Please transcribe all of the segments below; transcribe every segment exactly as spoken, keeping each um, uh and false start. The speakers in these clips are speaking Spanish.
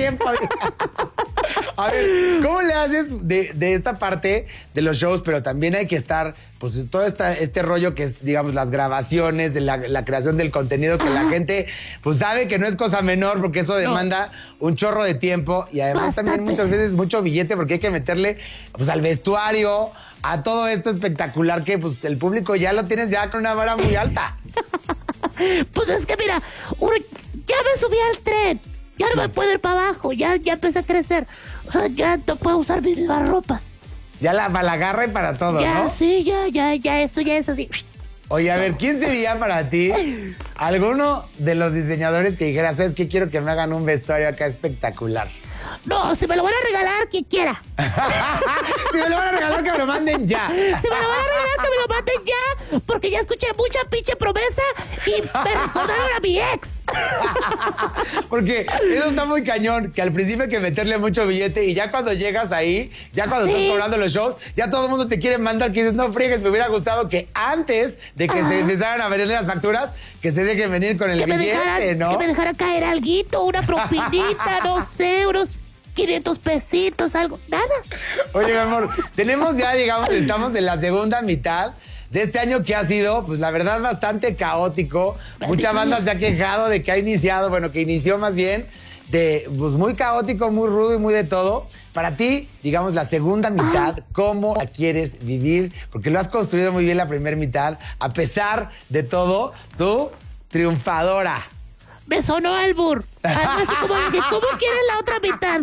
tiempo. A ver, ¿cómo le haces de, de esta parte de los shows? Pero también hay que estar, pues, todo esta, este rollo que es, digamos, las grabaciones, de la, la creación del contenido, que la gente, pues, sabe que no es cosa menor, porque eso demanda no. un chorro de tiempo y además Bastante. también muchas veces mucho billete, porque hay que meterle, pues, al vestuario, a todo esto espectacular que, pues, el público ya lo tienes ya con una vara muy alta. Pues es que, mira, uno, ya me subí al tren. Ya no me puedo ir para abajo, ya, ya empecé a crecer. O sea, ya no puedo usar mis mismas ropas. Ya la, para la garra y para todo, ya, ¿no? Ya, sí, ya, ya, ya, esto ya es así. Oye, a ver, ¿quién sería para ti alguno de los diseñadores que dijera, ¿sabes qué? Quiero que me hagan un vestuario acá espectacular. No, si me lo van a regalar, quien quiera. Si me lo van a regalar, que me lo manden ya. Si me lo van a regalar, que me lo manden ya, porque ya escuché mucha pinche promesa y me recordaron a mi ex. Porque eso está muy cañón, que al principio hay que meterle mucho billete y ya cuando llegas ahí, ya cuando sí. estás cobrando los shows, ya todo el mundo te quiere mandar, que dices, no friegues, me hubiera gustado que antes de que Ajá. se empezaran a venirle las facturas, que se dejen venir con el que billete, dejaran, ¿no? Que me dejara caer alguito, una propinita, no sé, unos quinientos pesitos, algo, nada. Oye, mi amor, tenemos ya, digamos, estamos en la segunda mitad de este año que ha sido, pues la verdad, bastante caótico. Mucha banda se ha quejado de que ha iniciado, bueno, que inició más bien, de, pues muy caótico, muy rudo y muy de todo. Para ti, digamos, la segunda mitad, ¿cómo la quieres vivir? Porque lo has construido muy bien la primera mitad. A pesar de todo, tú, triunfadora. Me sonó albur. Algo así como que, ¿cómo quieres la otra mitad?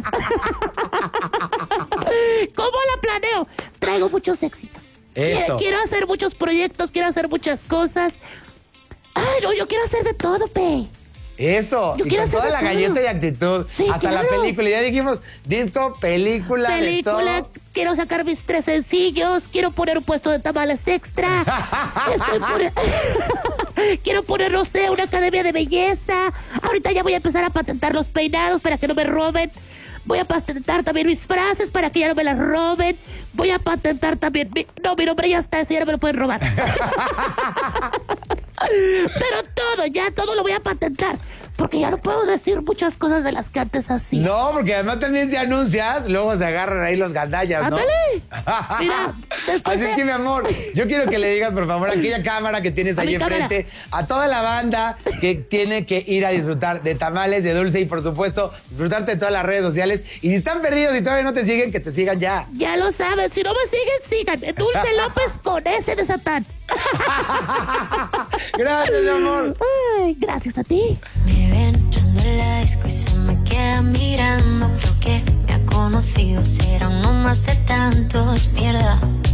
¿Cómo la planeo? Traigo muchos éxitos. Esto. Quiero hacer muchos proyectos, quiero hacer muchas cosas. Ay, no, yo quiero hacer de todo, pe. Eso, yo y con toda la todo. galleta y actitud. Sí, hasta claro. la película. Ya dijimos, disco, película, Película, de todo. Quiero sacar mis tres sencillos, quiero poner un puesto de tamales extra. Estoy poner... Quiero poner, no sé, una academia de belleza. Ahorita ya voy a empezar a patentar los peinados para que no me roben. Voy a patentar también mis frases para que ya no me las roben. Voy a patentar también... Mi... No, mi nombre ya está, ese ya no me lo pueden robar. Pero todo, ya todo lo voy a patentar. Porque ya no puedo decir muchas cosas de las que antes hacía. No, porque además también si anuncias, luego se agarran ahí los gandallas, ¿no? ¡Ándale! Mira, Así de... es que, mi amor, yo quiero que le digas, por favor, a aquella cámara que tienes ahí enfrente, a toda la banda que tiene que ir a disfrutar de tamales, de dulce y, por supuesto, disfrutarte de todas las redes sociales. Y si están perdidos y todavía no te siguen, que te sigan ya. Ya lo saben. Si no me siguen, sigan. Dulce López con ese de Satán. Gracias, mi amor. Ay, gracias a ti. Me ven entrando en la disco y se me queda mirando. Creo que me ha conocido, será uno más de tantos. Mierda.